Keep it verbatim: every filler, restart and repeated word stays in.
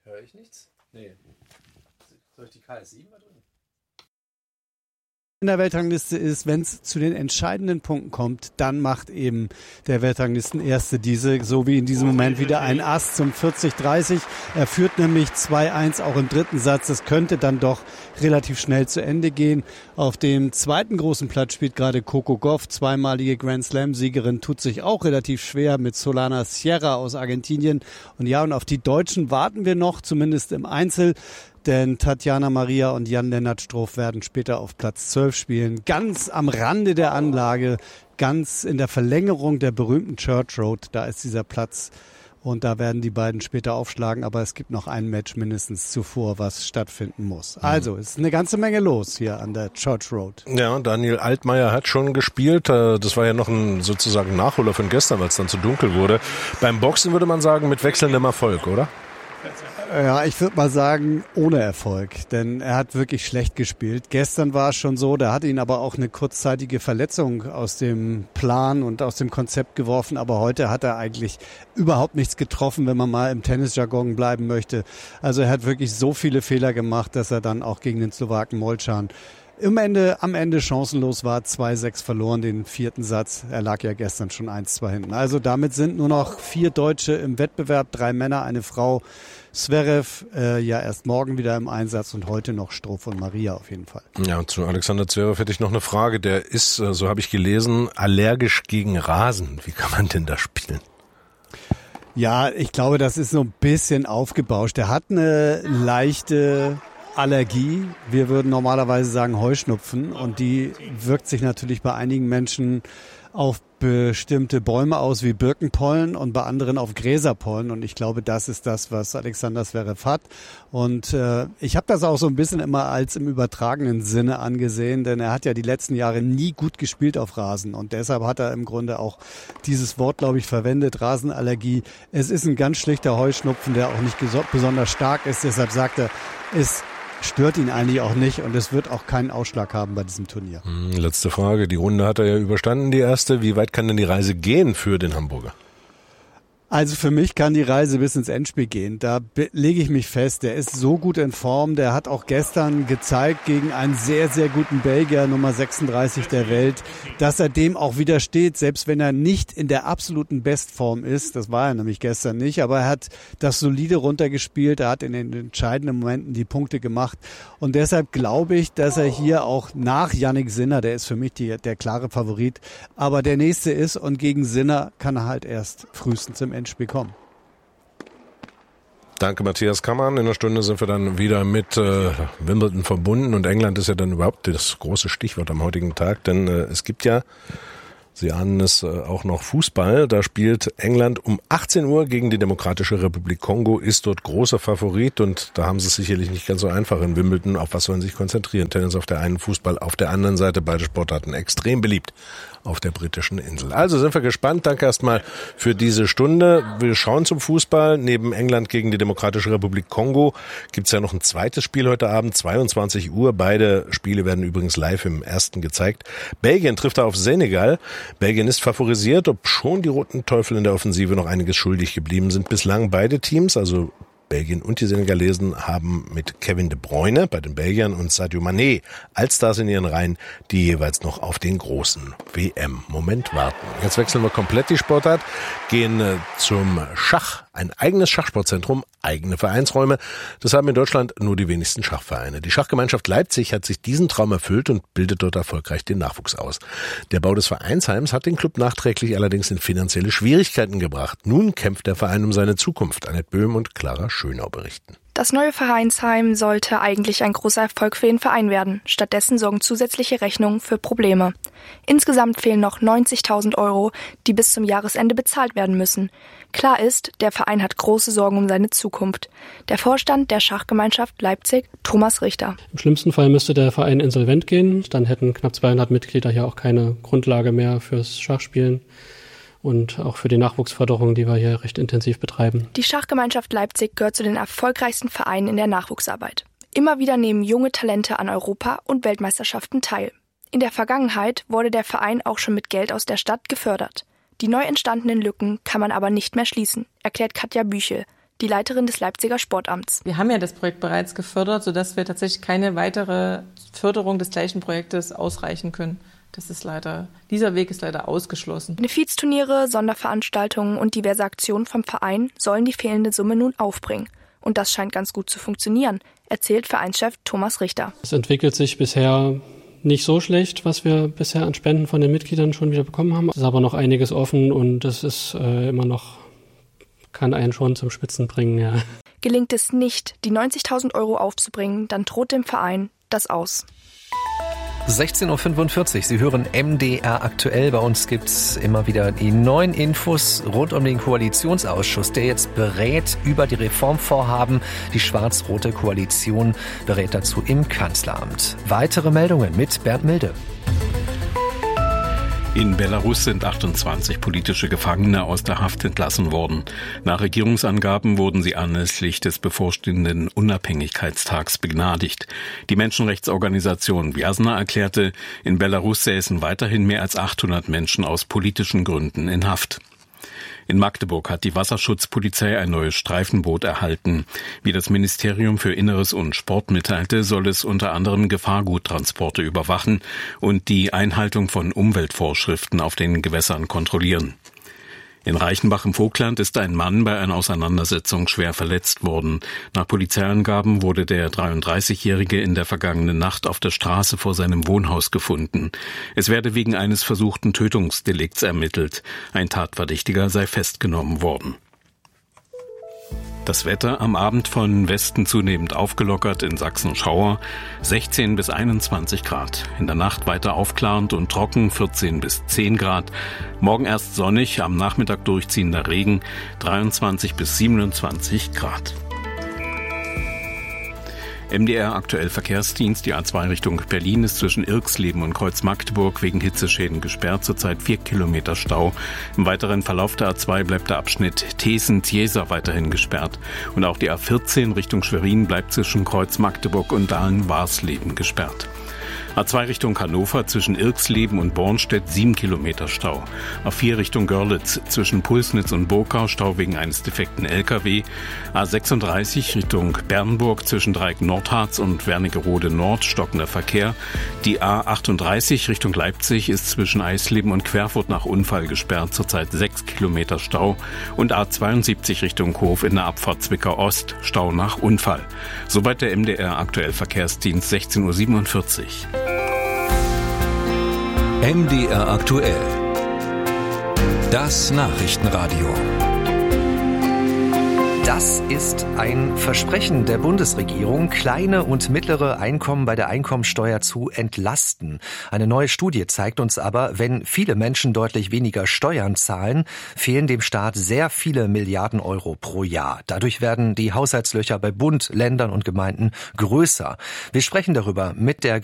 Höre ich nichts? Nee. Soll ich die K S sieben mal drücken? In der Weltrangliste ist, wenn es zu den entscheidenden Punkten kommt, dann macht eben der Weltranglistenerste diese, so wie in diesem Moment wieder ein Ass zum vierzig dreißig. Er führt nämlich zwei eins auch im dritten Satz. Das könnte dann doch relativ schnell zu Ende gehen. Auf dem zweiten großen Platz spielt gerade Coco Gauff, zweimalige Grand Slam-Siegerin, tut sich auch relativ schwer mit Solana Sierra aus Argentinien. Und ja, und auf die Deutschen warten wir noch, zumindest im Einzel. Denn Tatjana Maria und Jan-Lennart Struff werden später auf Platz zwölf spielen. Ganz am Rande der Anlage, ganz in der Verlängerung der berühmten Church Road. Da ist dieser Platz und da werden die beiden später aufschlagen. Aber es gibt noch ein Match mindestens zuvor, was stattfinden muss. Also, es ist eine ganze Menge los hier an der Church Road. Ja, Daniel Altmaier hat schon gespielt. Das war ja noch ein sozusagen Nachholer von gestern, weil es dann zu dunkel wurde. Beim Boxen würde man sagen, mit wechselndem Erfolg, oder? Ja, ich würde mal sagen, ohne Erfolg, denn er hat wirklich schlecht gespielt. Gestern war es schon so, da hat ihn aber auch eine kurzzeitige Verletzung aus dem Plan und aus dem Konzept geworfen, aber heute hat er eigentlich überhaupt nichts getroffen, wenn man mal im Tennisjargon bleiben möchte. Also er hat wirklich so viele Fehler gemacht, dass er dann auch gegen den Slowaken Molchan Im Ende, am Ende chancenlos war, zwei sechs verloren, den vierten Satz. Er lag ja gestern schon eins zwei hinten. Also damit sind nur noch vier Deutsche im Wettbewerb, drei Männer, eine Frau. Zverev äh, ja erst morgen wieder im Einsatz und heute noch Struff und Maria auf jeden Fall. Ja, zu Alexander Zverev hätte ich noch eine Frage. Der ist, so habe ich gelesen, allergisch gegen Rasen. Wie kann man denn da spielen? Ja, ich glaube, das ist so ein bisschen aufgebauscht. Er hat eine leichte Allergie. Wir würden normalerweise sagen Heuschnupfen und die wirkt sich natürlich bei einigen Menschen auf bestimmte Bäume aus wie Birkenpollen und bei anderen auf Gräserpollen und ich glaube, das ist das, was Alexander Zverev hat und äh, ich habe das auch so ein bisschen immer als im übertragenen Sinne angesehen, denn er hat ja die letzten Jahre nie gut gespielt auf Rasen und deshalb hat er im Grunde auch dieses Wort, glaube ich, verwendet, Rasenallergie. Es ist ein ganz schlichter Heuschnupfen, der auch nicht geso- besonders stark ist, deshalb sagt er, es stört ihn eigentlich auch nicht und es wird auch keinen Ausschlag haben bei diesem Turnier. Letzte Frage. Die Runde hat er ja überstanden, die erste. Wie weit kann denn die Reise gehen für den Hamburger? Also für mich kann die Reise bis ins Endspiel gehen. Da be- lege ich mich fest. Der ist so gut in Form. Der hat auch gestern gezeigt gegen einen sehr, sehr guten Belgier, Nummer sechsunddreißig der Welt, dass er dem auch widersteht, selbst wenn er nicht in der absoluten Bestform ist. Das war er nämlich gestern nicht. Aber er hat das solide runtergespielt. Er hat in den entscheidenden Momenten die Punkte gemacht. Und deshalb glaube ich, dass er hier auch nach Jannik Sinner, der ist für mich die, der klare Favorit, aber der nächste ist und gegen Sinner kann er halt erst frühestens im Endspiel kommen. Danke, Matthias Kammann. In einer Stunde sind wir dann wieder mit äh, Wimbledon verbunden und England ist ja dann überhaupt das große Stichwort am heutigen Tag, denn äh, es gibt ja, Sie ahnen es, äh, auch noch Fußball. Da spielt England um achtzehn Uhr gegen die Demokratische Republik Kongo, ist dort großer Favorit und da haben Sie es sicherlich nicht ganz so einfach in Wimbledon. Auf was sollen Sie sich konzentrieren? Tennis auf der einen, Fußball auf der anderen Seite. Beide Sportarten extrem beliebt auf der britischen Insel. Also sind wir gespannt. Danke erstmal für diese Stunde. Wir schauen zum Fußball. Neben England gegen die Demokratische Republik Kongo gibt es ja noch ein zweites Spiel heute Abend, zweiundzwanzig Uhr. Beide Spiele werden übrigens live im ersten gezeigt. Belgien trifft da auf Senegal. Belgien ist favorisiert, obschon die Roten Teufel in der Offensive noch einiges schuldig geblieben sind. Bislang beide Teams, also Belgien und die Senegalesen, haben mit Kevin De Bruyne bei den Belgiern und Sadio Mané als Stars in ihren Reihen, die jeweils noch auf den großen W M-Moment warten. Jetzt wechseln wir komplett die Sportart, gehen zum Schach. Ein eigenes Schachsportzentrum, eigene Vereinsräume. Das haben in Deutschland nur die wenigsten Schachvereine. Die Schachgemeinschaft Leipzig hat sich diesen Traum erfüllt und bildet dort erfolgreich den Nachwuchs aus. Der Bau des Vereinsheims hat den Club nachträglich allerdings in finanzielle Schwierigkeiten gebracht. Nun kämpft der Verein um seine Zukunft. Annette Böhm und Clara Schönau berichten. Das neue Vereinsheim sollte eigentlich ein großer Erfolg für den Verein werden. Stattdessen sorgen zusätzliche Rechnungen für Probleme. Insgesamt fehlen noch neunzigtausend Euro, die bis zum Jahresende bezahlt werden müssen. Klar ist, der Verein hat große Sorgen um seine Zukunft. Der Vorstand der Schachgemeinschaft Leipzig, Thomas Richter. Im schlimmsten Fall müsste der Verein insolvent gehen. Dann hätten knapp zweihundert Mitglieder hier auch keine Grundlage mehr fürs Schachspielen. Und auch für die Nachwuchsförderung, die wir hier recht intensiv betreiben. Die Schachgemeinschaft Leipzig gehört zu den erfolgreichsten Vereinen in der Nachwuchsarbeit. Immer wieder nehmen junge Talente an Europa- und Weltmeisterschaften teil. In der Vergangenheit wurde der Verein auch schon mit Geld aus der Stadt gefördert. Die neu entstandenen Lücken kann man aber nicht mehr schließen, erklärt Katja Büchel, die Leiterin des Leipziger Sportamts. Wir haben ja das Projekt bereits gefördert, sodass wir tatsächlich keine weitere Förderung des gleichen Projektes ausreichen können. Das ist leider, dieser Weg ist leider ausgeschlossen. Benefizturniere, Sonderveranstaltungen und diverse Aktionen vom Verein sollen die fehlende Summe nun aufbringen. Und das scheint ganz gut zu funktionieren, erzählt Vereinschef Thomas Richter. Es entwickelt sich bisher nicht so schlecht, was wir bisher an Spenden von den Mitgliedern schon wieder bekommen haben. Es ist aber noch einiges offen und es ist äh, immer noch, kann einen schon zum Schwitzen bringen, ja. Gelingt es nicht, die neunzigtausend Euro aufzubringen, dann droht dem Verein das Aus. sechzehn Uhr fünfundvierzig, Sie hören M D R aktuell. Bei uns gibt's immer wieder die neuen Infos rund um den Koalitionsausschuss, der jetzt berät über die Reformvorhaben. Die schwarz-rote Koalition berät dazu im Kanzleramt. Weitere Meldungen mit Bernd Milde. In Belarus sind achtundzwanzig politische Gefangene aus der Haft entlassen worden. Nach Regierungsangaben wurden sie anlässlich des bevorstehenden Unabhängigkeitstags begnadigt. Die Menschenrechtsorganisation Vjasna erklärte, in Belarus säßen weiterhin mehr als achthundert Menschen aus politischen Gründen in Haft. In Magdeburg hat die Wasserschutzpolizei ein neues Streifenboot erhalten. Wie das Ministerium für Inneres und Sport mitteilte, soll es unter anderem Gefahrguttransporte überwachen und die Einhaltung von Umweltvorschriften auf den Gewässern kontrollieren. In Reichenbach im Vogtland ist ein Mann bei einer Auseinandersetzung schwer verletzt worden. Nach Polizeiangaben wurde der dreiunddreißigjährige in der vergangenen Nacht auf der Straße vor seinem Wohnhaus gefunden. Es werde wegen eines versuchten Tötungsdelikts ermittelt. Ein Tatverdächtiger sei festgenommen worden. Das Wetter am Abend von Westen zunehmend aufgelockert, in Sachsen Schauer, sechzehn bis einundzwanzig Grad. In der Nacht weiter aufklarend und trocken, vierzehn bis zehn Grad. Morgen erst sonnig, am Nachmittag durchziehender Regen, dreiundzwanzig bis siebenundzwanzig Grad. M D R aktuell Verkehrsdienst. Die A zwei Richtung Berlin ist zwischen Irxleben und Kreuz-Magdeburg wegen Hitzeschäden gesperrt. Zurzeit vier Kilometer Stau. Im weiteren Verlauf der A zwei bleibt der Abschnitt Thesen-Tjesa weiterhin gesperrt. Und auch die A vierzehn Richtung Schwerin bleibt zwischen Kreuz-Magdeburg und Dahlen-Warsleben gesperrt. A zwei Richtung Hannover zwischen Irxleben und Bornstedt sieben Kilometer Stau. A vier Richtung Görlitz zwischen Pulsnitz und Burgau Stau wegen eines defekten L K W. A sechsunddreißig Richtung Bernburg zwischen Dreieck-Nordharz und Wernigerode Nord stockender Verkehr. Die A achtunddreißig Richtung Leipzig ist zwischen Eisleben und Querfurt nach Unfall gesperrt, zurzeit sechs Kilometer Stau. Und A zweiundsiebzig Richtung Hof in der Abfahrt Zwickau Ost, Stau nach Unfall. Soweit der M D R aktuell Verkehrsdienst, sechzehn Uhr siebenundvierzig. M D R aktuell. Das Nachrichtenradio. Das ist ein Versprechen der Bundesregierung, kleine und mittlere Einkommen bei der Einkommensteuer zu entlasten. Eine neue Studie zeigt uns aber, wenn viele Menschen deutlich weniger Steuern zahlen, fehlen dem Staat sehr viele Milliarden Euro pro Jahr. Dadurch werden die Haushaltslöcher bei Bund, Ländern und Gemeinden größer. Wir sprechen darüber mit der